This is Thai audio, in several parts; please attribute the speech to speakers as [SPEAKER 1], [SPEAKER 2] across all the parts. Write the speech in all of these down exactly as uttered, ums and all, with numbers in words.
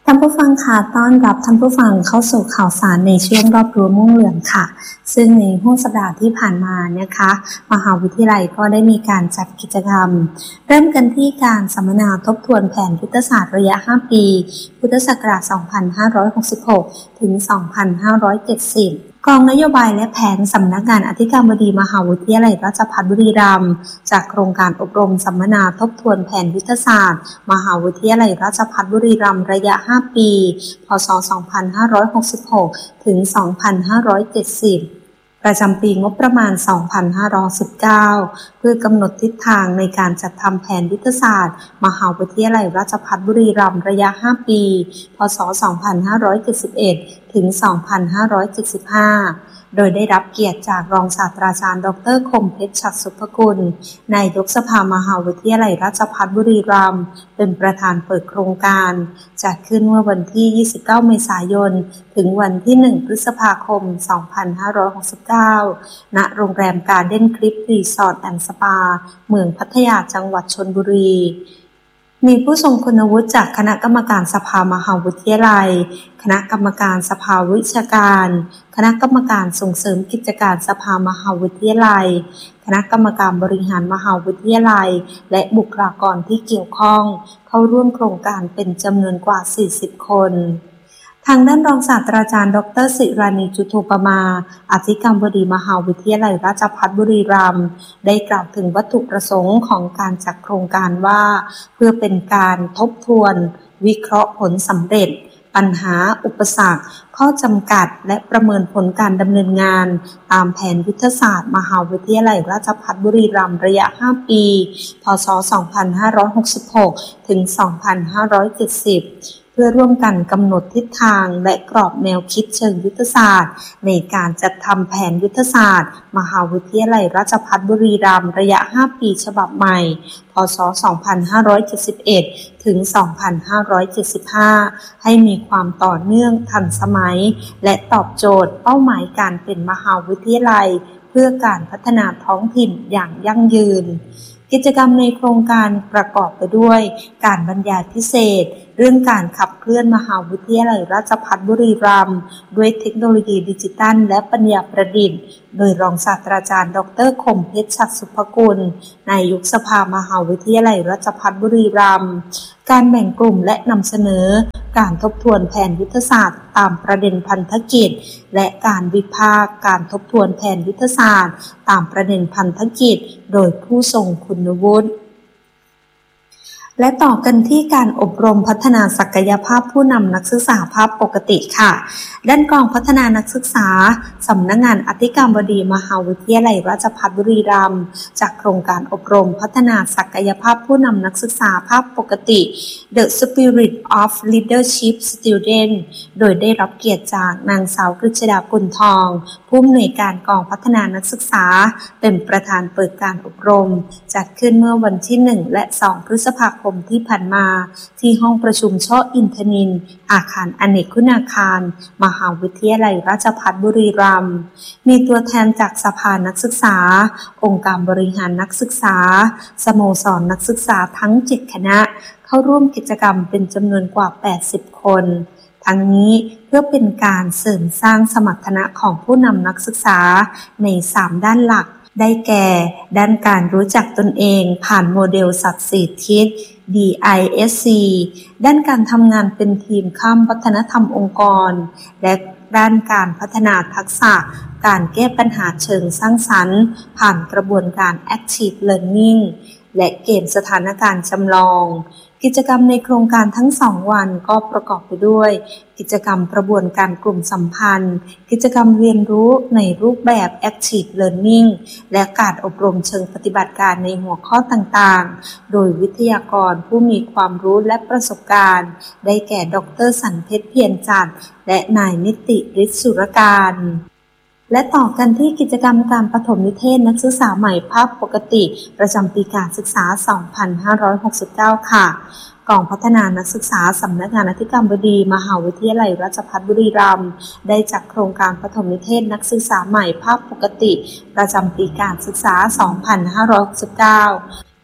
[SPEAKER 1] ท่านผู้ฟังค่ะต้อนรับท่านผู้ฟังเข้าสู่ข่าวสารในช่วงรอบรั้วม่วงเหลืองค่ะซึ่งในห้วงสัปดาห์ที่ผ่านมานะคะมหาวิทยาลัยก็ได้มีการจัดกิจกรรมเริ่มกันที่การสัมมนาทบทวนแผนยุทธศาสตร์ระยะห้าปีพุทธศักราชสองพันห้าร้อยหกสิบหกถึงสองพันห้าร้อยเจ็ดสิบกองนโยบายและแผนสำนักงานอธิการบดีมหาวิทยาลัยราชภัฏบุรีรัมย์จากโครงการอบรมสัมมนาทบทวนแผนยุทธศาสตร์มหาวิทยาลัยราชภัฏบุรีรัมย์ระยะห้าปีพ.ศ. สองพันห้าร้อยหกสิบหกถึงสองพันห้าร้อยเจ็ดสิบประจำปีงบประมาณ สองพันห้าร้อยสิบเก้า เพื่อกำหนดทิศทางในการจัดทำแผนยุทธศาสตร์มหาวิทยาลัยราชภัฏบุรีรัมย์ระยะห้าปีพ.ศ. สองพันห้าร้อยเจ็ดสิบเอ็ดถึงสองพันห้าร้อยเจ็ดสิบห้าโดยได้รับเกียรติจากรองศาสตราจารย์ดร.คมเพชร ฉัตรสุภกุลนายกสภามหาวิทยาลัยราชภัฏบุรีรัมย์เป็นประธานเปิดโครงการจัดขึ้นเมื่อวันที่ยี่สิบเก้าเมษายนถึงวันที่หนึ่งพฤษภาคมสองพันห้าร้อยหกสิบเก้าณโรงแรมการ์เด้นคลิฟรีสอร์ทแอนด์สปาเมืองพัทยาจังหวัดชลบุรีมีผู้ทรงคุณวุฒิจากคณะกรรมการสภามหาวิทยาลัยคณะกรรมการสภาวิชาการคณะกรรมการส่งเสริมกิจการสภามหาวิทยาลัยคณะกรรมการบริหารมหาวิทยาลัยและบุคลากรที่เกี่ยวข้องเข้าร่วมโครงการเป็นจำนวนกว่าสี่สิบคนทางด้านรองศาสตราจารย์ดร.ศิรานีจุโธปมาอธิการบดีมหาวิทยาลัยราชภัฏบุรีรัมย์ได้กล่าวถึงวัตถุประสงค์ของการจัดโครงการว่าเพื่อเป็นการทบทวนวิเคราะห์ผลสำเร็จปัญหาอุปสรรคข้อจำกัดและประเมินผลการดำเนินงานตามแผนยุทธศาสตร์มหาวิทยาลัยราชภัฏบุรีรัมย์ระยะห้าปีพ.ศ. สองพันห้าร้อยหกสิบหกถึงสองพันห้าร้อยเจ็ดสิบเพื่อร่วมกันกำหนดทิศทางและกรอบแนวคิดเชิงยุทธศาสตร์ในการจัดทำแผนยุทธศาสตร์มหาวิทยาลัยราชภัฏบุรีรัมย์ระยะห้าปีฉบับใหม่พ.ศ. สองพันห้าร้อยเจ็ดสิบเอ็ดถึงสองพันห้าร้อยเจ็ดสิบห้าให้มีความต่อเนื่องทันสมัยและตอบโจทย์เป้าหมายการเป็นมหาวิทยาลัยเพื่อการพัฒนาท้องถิ่นอย่างยั่งยืนกิจกรรมในโครงการประกอบไปด้วยการบรรยายพิเศษเรื่องการขับเคลื่อนมหาวิทยาลัยราชภัฏบุรีรัมย์ด้วยเทคโนโลยีดิจิทัลและปัญญาประดิษฐ์โดยรองศาสตราจารย์ดร.คมเพชร ฉัตรสุภกุลนายกสภามหาวิทยาลัยราชภัฏบุรีรัมย์การแบ่งกลุ่มและนำเสนอการทบทวนแผนยุทธศาสตร์ตามประเด็นพันธกิจและการวิพากษ์การทบทวนแผนยุทธศาสตร์ตามประเด็นพันธกิจโดยผู้ทรงคุณวุฒิและต่อกันที่การอบรมพัฒนาศักยภาพผู้นำนักศึกษาภาพปกติค่ะด้านกองพัฒนานักศึกษาสำนักงานอธิการบดีมหาวิทยาลัยราชภัฏบุรีรัมย์จากโครงการอบรมพัฒนาศักยภาพผู้นำนักศึกษาภาพปกติ The Spirit of Leadership Student โดยได้รับเกียรติจากนางสาวกฤษดากุลทองผู้อำนวยการกองพัฒนานักศึกษาเป็นประธานเปิดการอบรมจัดขึ้นเมื่อวันที่หนึ่งและสองพฤษภาคมที่ผ่านมาที่ห้องประชุมช่ออินทนินอาคารอเนกคุณาคารมหาวิทยาลัยราชภัฏบุรีรัมย์มีตัวแทนจากสภานักศึกษาองค์การบริหารนักศึกษาสโมสรนักศึกษาทั้งเจ็ดคณะเข้าร่วมกิจกรรมเป็นจำนวนกว่าแปดสิบคนทั้งนี้เพื่อเป็นการเสริมสร้างสมรรถนะของผู้นำนักศึกษาในสามด้านหลักได้แก่ด้านการรู้จักตนเองผ่านโมเดลสัตว์สี่ทิศ ดี ไอ เอส ซี ด้านการทำงานเป็นทีมข้ามวัฒนธรรมองค์กรและด้านการพัฒนาทักษะการแก้ปัญหาเชิงสร้างสรรค์ผ่านกระบวนการ Active Learning และเกมสถานการณ์จำลองกิจกรรมในโครงการทั้งสองวันก็ประกอบไปด้วยกิจกรรมกระบวนการกลุ่มสัมพันธ์กิจกรรมเรียนรู้ในรูปแบบ Active Learning และการอบรมเชิงปฏิบัติการในหัวข้อต่างๆโดยวิทยากรผู้มีความรู้และประสบการณ์ได้แก่ดร.สันเพชรเพียรจันทร์และนายนิติฤทธิ์สุรการและต่อกันที่กิจกรรมการประถมนิเทศนักศึกษาใหม่ภาคปกติประจำปีการศึกษา สองพันห้าร้อยหกสิบเก้า ค่ะกองพัฒนานักศึกษาสำนักงานอธิการบดีมหาวิทยาลัยราชภัฏบุรีรัมย์ได้จัดโครงการประถมนิเทศนักศึกษาใหม่ภาคปกติประจำปีการศึกษา สองพันห้าร้อยหกสิบเก้า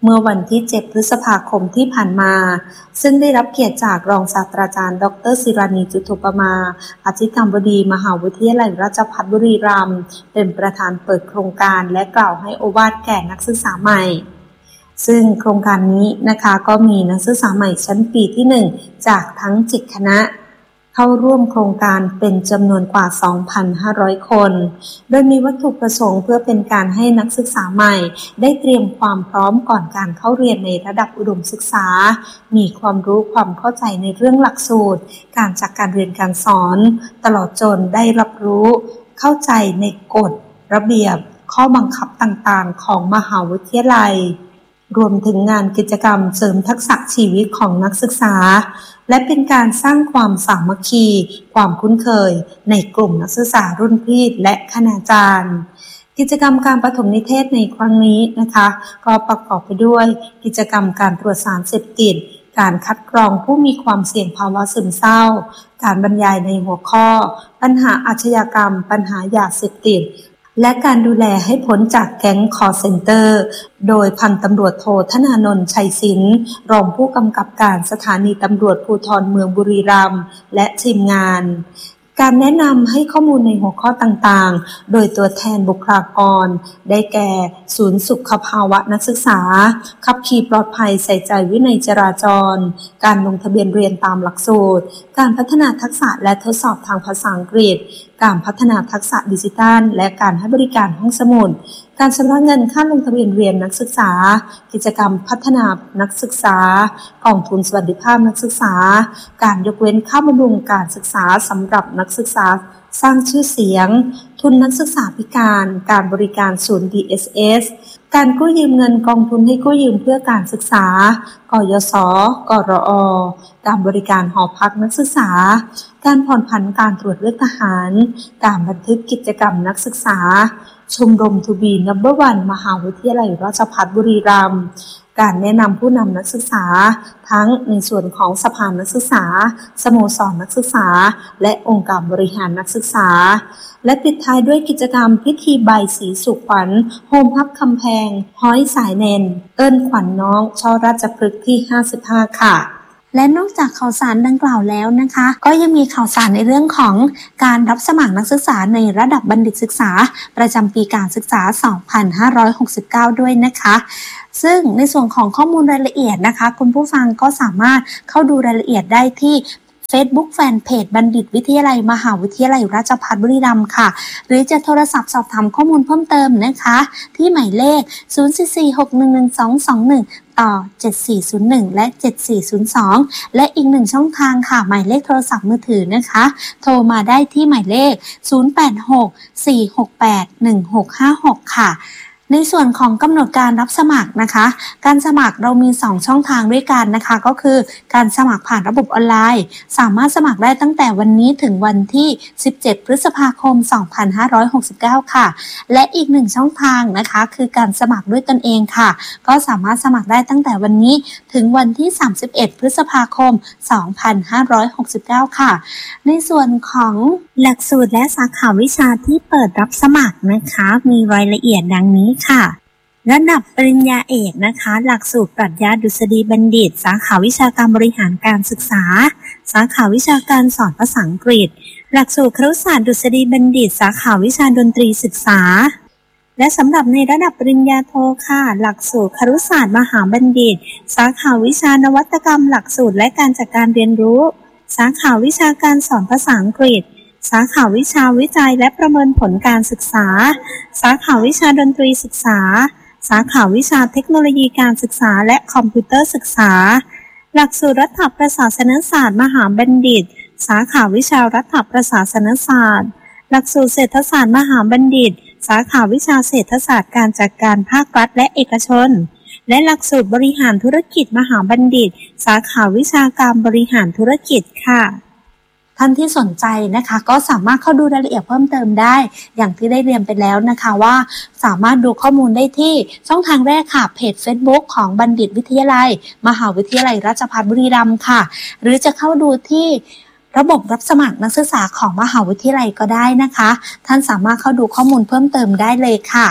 [SPEAKER 1] เมื่อวันที่เจ็ดพฤษภาคมที่ผ่านมาซึ่งได้รับเกียรติจากรองศาสตราจารย์ดรศิรานีจุฑุปมาอธิการบดีมหาวิทยาลัยราชภัฏบุรีรัมย์เป็นประธานเปิดโครงการและกล่าวให้โอวาทแก่นักศึกษาใหม่ซึ่งโครงการนี้นะคะก็มีนักศึกษาใหม่ชั้นปีที่หนึ่งจากทั้งเจ็ดคณะเข้าร่วมโครงการเป็นจำนวนกว่า สองพันห้าร้อย คนโดยมีวัตถุประสงค์เพื่อเป็นการให้นักศึกษาใหม่ได้เตรียมความพร้อมก่อนการเข้าเรียนในระดับอุดมศึกษามีความรู้ความเข้าใจในเรื่องหลักสูตรการจัดการเรียนการสอนตลอดจนได้รับรู้เข้าใจในกฎระเบียบข้อบังคับต่างๆของมหาวิทยาลัยรวมถึงงานกิจกรรมเสริมทักษะชีวิตของนักศึกษาและเป็นการสร้างความสามัคคีความคุ้นเคยในกลุ่มนักศึกษารุ่นพี่และคณาจารย์กิจกรรมการประถมนิเทศในครั้งนี้นะคะก็ประกอบไปด้วยกิจกรรมการตรวจสารเสพติดการคัดกรองผู้มีความเสี่ยงภาวะซึมเศร้าการบรรยายในหัวข้อปัญหาอาชญากรรมปัญหายาเสพติดและการดูแลให้พ้นจากแก๊งคอลเซ็นเตอร์โดยพันตำรวจโทธนานนท์ชัยศิลป์รองผู้กำกับการสถานีตำรวจภูธรเมืองบุรีรัมย์และทีมงานการแนะนำให้ข้อมูลในหัวข้อต่างๆโดยตัวแทนบุคลากรได้แก่ศูนย์สุขภาวะนักศึกษาขับขี่ปลอดภัยใส่ใจวินัยจราจรการลงทะเบียนเรียนตามหลักสูตรการพัฒนาทักษะและทดสอบทางภาษาอังกฤษการพัฒนาทักษะดิจิทัลและการให้บริการห้องสมุดการชำระเงินค่าลงทะเบียนเรียนนักศึกษากิจกรรมพัฒนานักศึกษากองทุนสวัสดิภาพนักศึกษาการยกเว้นค่าบำรุงการศึกษาสำหรับนักศึกษาสร้างชื่อเสียงทุนนักศึกษาพิการการบริการศูนย์ ดี เอส เอส การกู้ยืมเงินกองทุนให้กู้ยืมเพื่อการศึกษากยศกรอการบริการหอพักนักศึกษาการผ่อนผันการตรวจเลือกทหารการบันทึกกิจกรรมนักศึกษาชมรมทูบีนัมเบอร์วันมหาวิทยาลัยราชภัฏบุรีรัมย์การแนะนำผู้นำนักศึกษาทั้งในส่วนของสภานักศึกษาสโมสรนักศึกษาและองค์การบริหารนักศึกษาและปิดท้ายด้วยกิจกรรมพิธีใบสีสุขวัญโฮมพับคำแพงห้อยสายแนนเอิ้นขวัญน้องช่อราชพฤกษ์ที่ห้าสิบห้าค่ะและนอกจากข่าวสารดังกล่าวแล้วนะคะก็ยังมีข่าวสารในเรื่องของการรับสมัครนักศึกษาในระดับบัณฑิตศึกษาประจำปีการศึกษา สองพันห้าร้อยหกสิบเก้า ด้วยนะคะซึ่งในส่วนของข้อมูลรายละเอียดนะคะคุณผู้ฟังก็สามารถเข้าดูรายละเอียดได้ที่Facebook Fanpage บัณฑิตวิทยาลัยมหาวิทยาลัยราชภัฏบุรีรัมย์ค่ะหรือจะโทรศัพท์สอบถามข้อมูลเพิ่มเติมนะคะที่หมายเลขศูนย์ สี่ สี่ หก หนึ่ง หนึ่ง สอง สอง หนึ่งต่อเจ็ดสี่ศูนย์หนึ่งและเจ็ดสี่ศูนย์สองและอีกหนึ่งช่องทางค่ะหมายเลขโทรศัพท์มือถือนะคะโทรมาได้ที่หมายเลขศูนย์ แปด หก สี่ หก แปด หนึ่ง หก ห้า หกค่ะในส่วนของกำหนดการรับสมัครนะคะการสมัครเรามีสองช่องทางด้วยกันนะคะก็คือการสมัครผ่านระบบออนไลน์สามารถสมัครได้ตั้งแต่วันนี้ถึงวันที่สิบเจ็ดพฤษภาคมสองพันห้าร้อยหกสิบเก้าค่ะและอีกหนึ่งช่องทางนะคะคือการสมัครด้วยตนเองค่ะก็สามารถสมัครได้ตั้งแต่วันนี้ถึงวันที่สามสิบเอ็ดพฤษภาคมสองพันห้าร้อยหกสิบเก้าค่ะในส่วนของหลักสูตรและสาขาวิชาที่เปิดรับสมัครนะคะมีรายละเอียดดังนี้ค่ะระดับปริญญาเอกนะคะหลักสูตรปรัชญาดุษฎีบัณฑิตสาขาวิชาการบริหารการศึกษาสาขาวิชาการสอนภาษาอังกฤษหลักสูตรครุศาสตร์ดุษฎีบัณฑิตสาขาวิชาดนตรีศึกษาและสำหรับในระดับปริญญาโทค่ะหลักสูตรครุศาสตร์มหาบัณฑิตสาขาวิชานวัตกรรมหลักสูตรและการจัดการเรียนรู้สาขาวิชาการสอนภาษาอังกฤษสาขาวิชาวิจัยและประเมินผลการศึกษาสาขาวิชาดนตรีศึกษาสาขาวิชาเทคโนโลยีการศึกษาและคอมพิวเตอร์ศึกษาหลักสูตรรัฐประศาสนศาสตร์มหาบัณฑิตสาขาวิชารัฐประศาสนศาสตร์หลักสูตรเศรษฐศาสตร์มหาบัณฑิตสาขาวิชาเศรษฐศาสตร์การจัดการภาครัฐและเอกชนและหลักสูตรบริหารธุรกิจมหาบัณฑิตสาขาวิชาการบริหารธุรกิจค่ะท่านที่สนใจนะคะก็สามารถเข้าดูรายละเอียดเพิ่มเติมได้อย่างที่ได้เรียนไปแล้วนะคะว่าสามารถดูข้อมูลได้ที่ช่องทางแรกค่ะเพจ Facebook ของบัณฑิตวิทยาลัยมหาวิทยาลัยราชภัฏบุรีรัมย์ค่ะหรือจะเข้าดูที่ระบบรับสมัครนักศึกษาของมหาวิทยาลัยก็ได้นะคะท่านสามารถเข้าดูข้อมูลเพิ่มเติมได้เลยค่ะ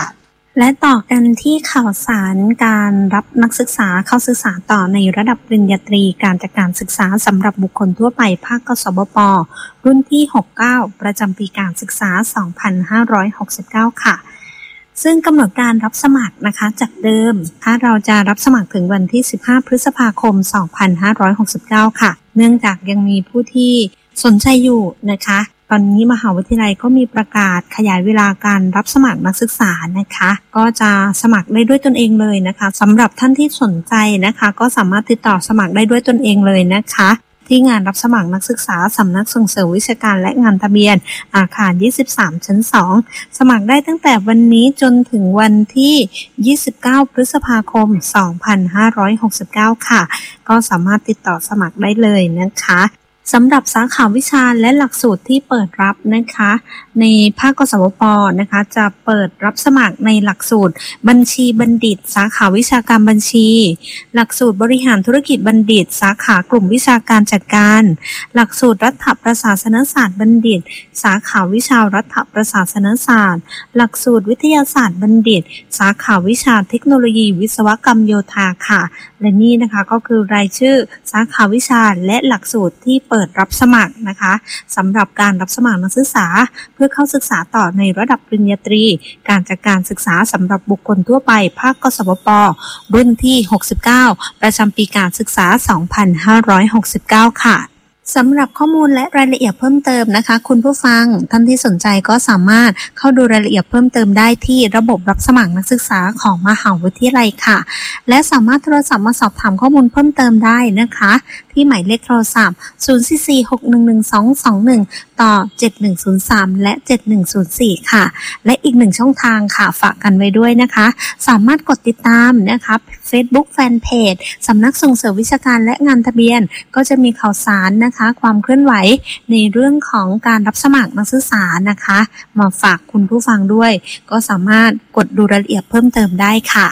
[SPEAKER 1] และต่อกันที่ข่าวสารการรับนักศึกษาเข้าศึกษาต่อในระดับปริญญาตรีการจัดการศึกษาสำหรับบุคคลทั่วไปภาคกสบป.รุ่นที่หกสิบเก้าประจำปีการศึกษาสองพันห้าร้อยหกสิบเก้าค่ะซึ่งกำหนดการรับสมัครนะคะจากเดิมถ้าเราจะรับสมัครถึงวันที่สิบห้าพฤษภาคมสองพันห้าร้อยหกสิบเก้าค่ะเนื่องจากยังมีผู้ที่สนใจอยู่นะคะตอนนี้มหาวิทยาลัยก็มีประกาศขยายเวลาการรับสมัครนักศึกษานะคะก็จะสมัครได้ด้วยตนเองเลยนะคะสำหรับท่านที่สนใจนะคะก็สามารถติดต่อสมัครได้ด้วยตนเองเลยนะคะที่งานรับสมัครนักศึกษาสำนักส่งเสริมวิชาการและงานทะเบียนอาคารยี่สิบสามชั้นสองสมัครได้ตั้งแต่วันนี้จนถึงวันที่ยี่สิบเก้าพฤษภาคมสองพันห้าร้อยหกสิบเก้าค่ะก็สามารถติดต่อสมัครได้เลยนะคะสำหรับสาขาวิชาและหลักสูตรที่เปิดรับนะคะในภาคกสบป.นะคะจะเปิดรับสมัครในหลักสูตรบัญชีบัณฑิตสาขาวิชาการบัญชีหลักสูตรบริหารธุรกิจบัณฑิตสาขากลุ่มวิชาการจัดการหลักสูตรรัฐประศาสนศาสตร์บัณฑิตสาขาวิชารัฐประศาสนศาสตร์หลักสูตรวิทยาศาสตร์บัณฑิตสาขาวิชาเทคโนโลยีวิศวกรรมโยธาค่ะและนี่นะคะก็คือรายชื่อสาขาวิชาและหลักสูตรที่เปิดรับสมัครนะคะสำหรับการรับสมัครนักศึกษาเพื่อเข้าศึกษาต่อในระดับปริญญาตรีการจัดการศึกษาสำหรับบุคคลทั่วไปภาคกสบป.รุ่นที่หกสิบเก้าประจำปีการศึกษาสองพันห้าร้อยหกสิบเก้าค่ะสำหรับข้อมูลและรายละเอียดเพิ่มเติมนะคะคุณผู้ฟังท่านที่สนใจก็สามารถเข้าดูรายละเอียดเพิ่มเติมได้ที่ระบบรับสมัครนักศึกษาของมหาวิทยาลัยค่ะและสามารถโทรศัพท์มาสอบถามข้อมูลเพิ่มเติมได้นะคะที่หมายเลขโทรศัพท์ศูนย์ สี่ สี่ หก หนึ่ง หนึ่ง สอง สอง หนึ่งต่อเจ็ดหนึ่งศูนย์สามและเจ็ดหนึ่งศูนย์สี่ค่ะและอีกหนึ่งช่องทางค่ะฝากกันไว้ด้วยนะคะสามารถกดติดตามนะคะ Facebook Fanpage สำนักส่งเสริมวิชาการและงานทะเบียนก็จะมีข่าวสารนะคะความเคลื่อนไหวในเรื่องของการรับสมัครนักศึกษานะคะมาฝากคุณผู้ฟังด้วยก็สามารถกดดูรายละเอียดเพิ่มเติมได้ค่ะ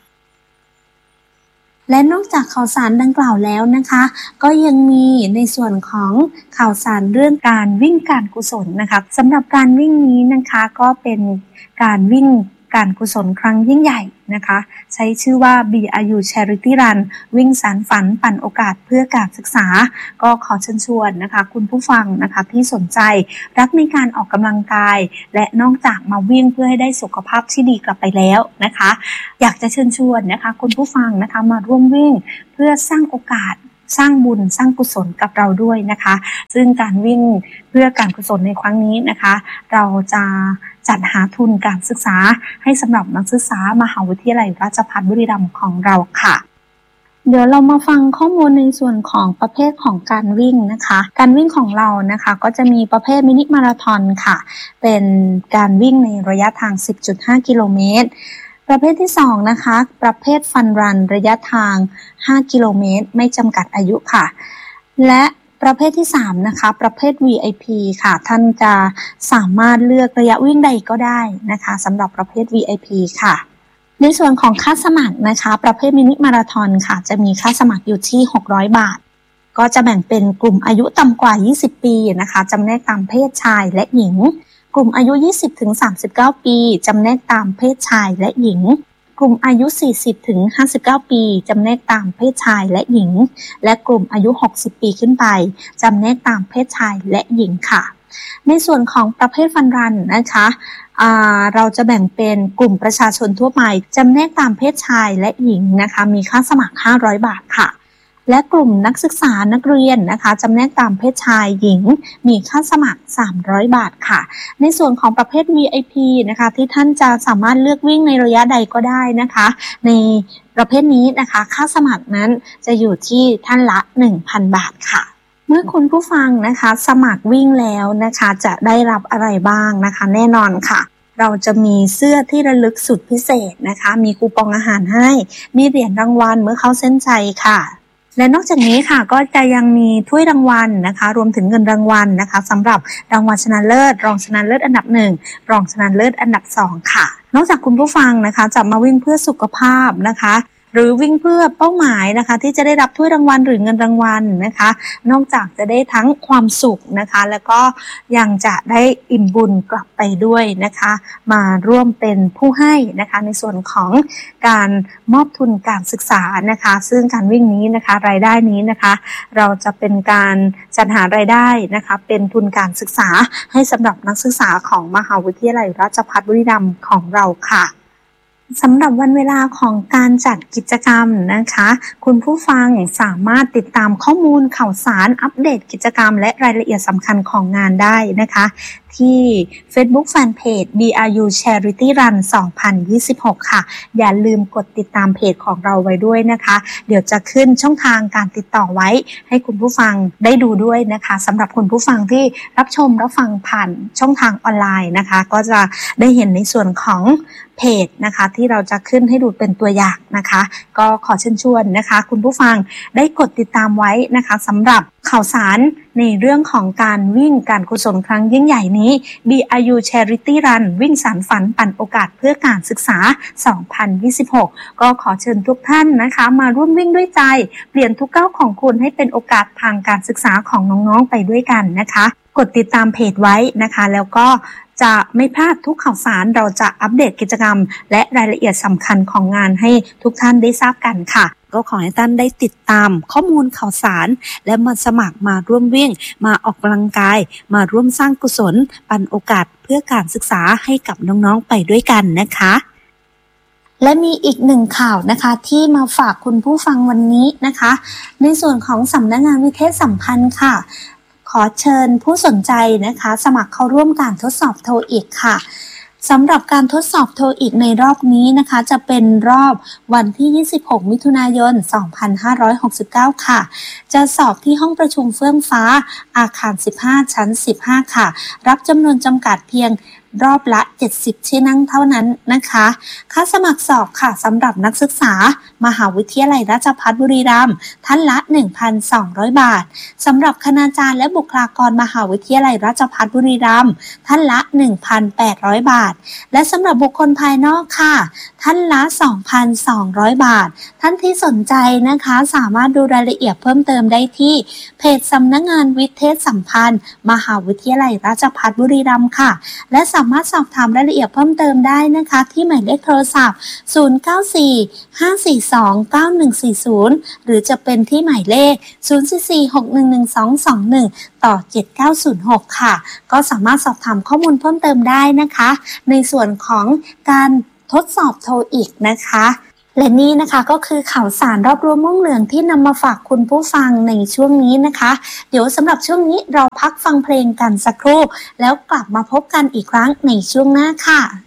[SPEAKER 1] และนอกจากข่าวสารดังกล่าวแล้วนะคะก็ยังมีในส่วนของข่าวสารเรื่องการวิ่งการกุศลนะคะสำหรับการวิ่งนี้นะคะก็เป็นการวิ่งการกุศลครั้งยิ่งใหญ่นะคะใช้ชื่อว่า บี อาร์ ยู Charity Run วิ่งสานฝันปั่นโอกาสเพื่อการศึกษาก็ขอเชิญชวนนะคะคุณผู้ฟังนะคะที่สนใจรักในการออกกำลังกายและนอกจากมาวิ่งเพื่อให้ได้สุขภาพที่ดีกลับไปแล้วนะคะอยากจะเชิญชวนนะคะคุณผู้ฟังนะคะมาร่วมวิ่งเพื่อสร้างโอกาสสร้างบุญสร้างกุศลกับเราด้วยนะคะซึ่งการวิ่งเพื่อการกุศลในครั้งนี้นะคะเราจะจัดหาทุนการศึกษาให้สำหรับนักศึกษามหาวิทยาลัยราชภัฏบุรีรัมย์ของเราค่ะเดี๋ยวเรามาฟังข้อมูลในส่วนของประเภทของการวิ่งนะคะการวิ่งของเรานะคะก็จะมีประเภทมินิมาราธอนค่ะเป็นการวิ่งในระยะทาง สิบจุดห้า กิโลเมตรประเภทที่สองนะคะประเภทฟันรันระยะทางห้ากิโลเมตรไม่จำกัดอายุค่ะและประเภทที่สามนะคะประเภท วี ไอ พี ค่ะท่านจะสามารถเลือกระยะวิ่งใดก็ได้นะคะสำหรับประเภท วี ไอ พี ค่ะในส่วนของค่าสมัครนะคะประเภทมินิมาราธอนค่ะจะมีค่าสมัครอยู่ที่หกร้อยบาทก็จะแบ่งเป็นกลุ่มอายุต่ำกว่ายี่สิบปีนะคะจำแนกตามเพศชายและหญิงกลุ่มอายุ ยี่สิบถึงสามสิบเก้า ปีจำแนกตามเพศชายและหญิงกลุ่มอายุ สี่สิบถึงห้าสิบเก้า ปีจำแนกตามเพศชายและหญิงและกลุ่มอายุ หกสิบ ปีขึ้นไปจำแนกตามเพศชายและหญิงค่ะในส่วนของประเภทฟันรันนะคะเราจะแบ่งเป็นกลุ่มประชาชนทั่วไปจำแนกตามเพศชายและหญิงนะคะมีค่าสมัครห้าร้อยบาทค่ะและกลุ่มนักศึกษานักเรียนนะคะจำแนกตามเพศชายหญิงมีค่าสมัครสามร้อยบาทค่ะในส่วนของประเภท วี ไอ พี นะคะที่ท่านจะสามารถเลือกวิ่งในระยะใดก็ได้นะคะในประเภทนี้นะคะค่าสมัครนั้นจะอยู่ที่ท่านละ หนึ่งพัน บาทค่ะเมื่อคุณผู้ฟังนะคะสมัครวิ่งแล้วนะคะจะได้รับอะไรบ้างนะคะแน่นอนค่ะเราจะมีเสื้อที่ระลึกสุดพิเศษนะคะมีคูปองอาหารให้มีเหรียญรางวัลเมื่อเข้าเส้นชัยค่ะและนอกจากนี้ค่ะก็จะยังมีถ้วยรางวัลนะคะรวมถึงเงินรางวัลนะคะสำหรับรางวัลชนะเลิศรองชนะเลิศอันดับหนึ่งรองชนะเลิศอันดับสองค่ะนอกจากคุณผู้ฟังนะคะจะมาวิ่งเพื่อสุขภาพนะคะหรือวิ่งเพื่อเป้าหมายนะคะที่จะได้รับถ้วยรางวัลหรือเงินรางวัลนะคะนอกจากจะได้ทั้งความสุขนะคะแล้วก็ยังจะได้อิ่มบุญกลับไปด้วยนะคะมาร่วมเป็นผู้ให้นะคะในส่วนของการมอบทุนการศึกษานะคะซึ่งการวิ่งนี้นะคะรายได้นี้นะคะเราจะเป็นการจัดหารายได้นะคะเป็นทุนการศึกษาให้สำหรับนักศึกษาของมหาวิทยาลัยราชภัฏบุรีรัมย์ของเราค่ะสำหรับวันเวลาของการจัดกิจกรรมนะคะคุณผู้ฟังสามารถติดตามข้อมูลข่าวสารอัปเดตกิจกรรมและรายละเอียดสำคัญของงานได้นะคะที่ Facebook Fanpage บี อาร์ ยู Charity Run สองพันยี่สิบหกค่ะอย่าลืมกดติดตามเพจของเราไว้ด้วยนะคะเดี๋ยวจะขึ้นช่องทางการติดต่อไว้ให้คุณผู้ฟังได้ดูด้วยนะคะสำหรับคุณผู้ฟังที่รับชมรับฟังผ่านช่องทางออนไลน์นะคะก็จะได้เห็นในส่วนของเพจนะคะที่เราจะขึ้นให้ดูเป็นตัวอย่างนะคะก็ขอเชิญชวนนะคะคุณผู้ฟังได้กดติดตามไว้นะคะสำหรับข่าวสารในเรื่องของการวิ่งการกุศลครั้งยิ่งใหญ่นี้ บี อาร์ ยู Charity Run วิ่งสานฝันปั่นโอกาสเพื่อการศึกษาสองพันยี่สิบหกก็ขอเชิญทุกท่านนะคะมาร่วมวิ่งด้วยใจเปลี่ยนทุกก้าวของคุณให้เป็นโอกาสทางการศึกษาของน้องๆไปด้วยกันนะคะกดติดตามเพจไว้นะคะแล้วก็จะไม่พลาดทุกข่าวสารเราจะอัปเดตกิจกรรมและรายละเอียดสำคัญของงานให้ทุกท่านได้ทราบกันค่ะก็ขอให้ท่านได้ติดตามข้อมูลข่าวสารและมาสมัครมาร่วมวิ่งมาออกกำลังกายมาร่วมสร้างกุศลปันโอกาสเพื่อการศึกษาให้กับน้องๆไปด้วยกันนะคะและมีอีกหนึ่งข่าวนะคะที่มาฝากคุณผู้ฟังวันนี้นะคะในส่วนของสำนักงานวิเทศสัมพันธ์ค่ะขอเชิญผู้สนใจนะคะสมัครเข้าร่วมการทดสอบโทอีกค่ะสำหรับการทดสอบโทอีกในรอบนี้นะคะจะเป็นรอบวันที่ยี่สิบหกมิถุนายนสองพันห้าร้อยหกสิบเก้าค่ะจะสอบที่ห้องประชุมเฟื่องฟ้าอาคารสิบห้าชั้นสิบห้าค่ะรับจำนวนจำกัดเพียงรอบละเจ็ดสิบที่นั่งเท่านั้นนะคะค่าสมัครสอบค่ะสำหรับนักศึกษามหาวิทยาลัยราชภัฏบุรีรัมย์ท่านละ หนึ่งพันสองร้อย บาทสำหรับคณาจารย์และบุคลากรมหาวิทยาลัยราชภัฏบุรีรัมย์ท่านละ หนึ่งพันแปดร้อย บาทและสำหรับบุคคลภายนอกค่ะท่านละ สองพันสองร้อย บาทท่านที่สนใจนะคะสามารถดูรายละเอียดเพิ่มเติมได้ที่เพจสำนักงานวิเทศสัมพันธ์มหาวิทยาลัยราชภัฏบุรีรัมย์ค่ะและสามารถสอบถามรายละเอียดเพิ่มเติมได้นะคะที่หมายเลขโทรศัพท์ศูนย์ เก้า สี่ ห้า สี่ สอง เก้า หนึ่ง สี่ ศูนย์หรือจะเป็นที่หมายเลขศูนย์ สี่ สี่ หก หนึ่ง หนึ่ง สอง สอง หนึ่งต่อเจ็ดเก้าศูนย์หกค่ะก็สามารถสอบถามข้อมูลเพิ่มเติมได้นะคะในส่วนของการทดสอบโทอีกนะคะและนี่นะคะก็คือข่าวสารรอบรั้วม่วงเหลืองที่นำมาฝากคุณผู้ฟังในช่วงนี้นะคะเดี๋ยวสำหรับช่วงนี้เราพักฟังเพลงกันสักครู่แล้วกลับมาพบกันอีกครั้งในช่วงหน้าค่ะ